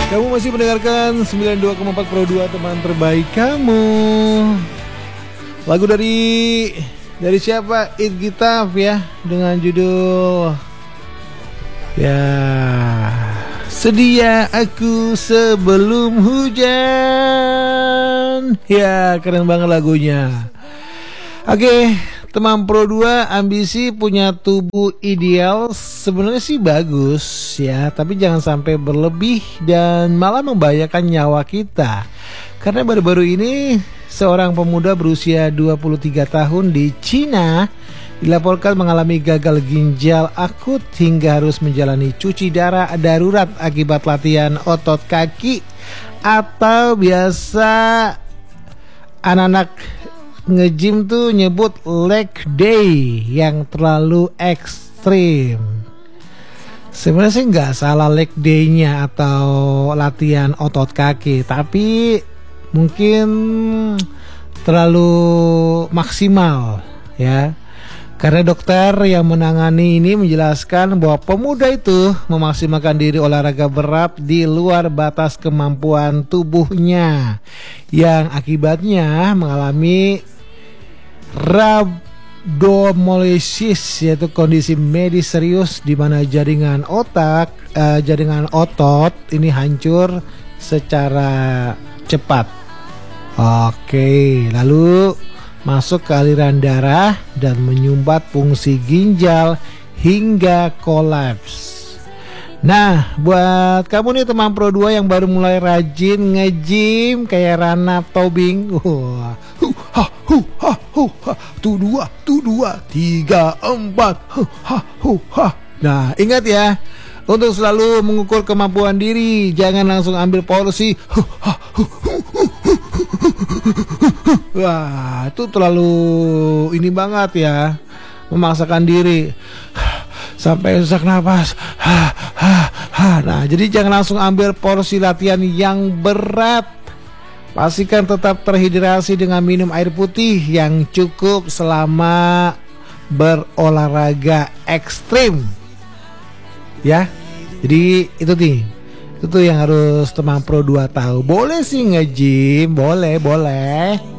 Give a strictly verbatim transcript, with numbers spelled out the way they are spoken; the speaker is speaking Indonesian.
Kamu masih mendengarkan sembilan puluh dua koma empat Pro dua, teman terbaik kamu. Lagu dari dari siapa? It Gitaf ya, dengan judul ya Sedia Aku Sebelum Hujan. Ya, keren banget lagunya. Oke, teman Pro dua, ambisi punya tubuh ideal sebenarnya sih bagus ya, tapi jangan sampai berlebih dan malah membahayakan nyawa kita. Karena baru-baru ini seorang pemuda berusia dua puluh tiga tahun di Cina dilaporkan mengalami gagal ginjal akut hingga harus menjalani cuci darah darurat akibat latihan otot kaki, atau biasa anak-anak nge-gym tuh nyebut leg day, yang terlalu ekstrim. Sebenarnya sih nggak salah leg day-nya atau latihan otot kaki, tapi mungkin terlalu maksimal ya. Karena dokter yang menangani ini menjelaskan bahwa pemuda itu memaksimalkan diri olahraga berat di luar batas kemampuan tubuhnya, yang akibatnya mengalami rhabdomyolysis, yaitu kondisi medis serius di mana jaringan otak, uh, jaringan otot ini hancur secara cepat. Oke, lalu masuk ke aliran darah dan menyumbat fungsi ginjal hingga kolaps. Nah, buat kamu nih teman Pro dua yang baru mulai rajin nge-gym kayak Rana Tobing, wah, hu ha hu ha hu ha, tu dua tu dua tiga empat, hu ha hu ha. Nah, ingat ya, untuk selalu mengukur kemampuan diri, jangan langsung ambil porsi. Hu ha hu hu hu hu. Wah, itu terlalu ini banget ya, memaksakan diri sampai sesak nafas. Nah, jadi jangan langsung ambil porsi latihan yang berat. Pastikan tetap terhidrasi dengan minum air putih yang cukup selama berolahraga ekstrim. Ya, jadi itu nih, itu tuh yang harus teman Pro dua tahu. Boleh sih nge-gym, boleh, boleh.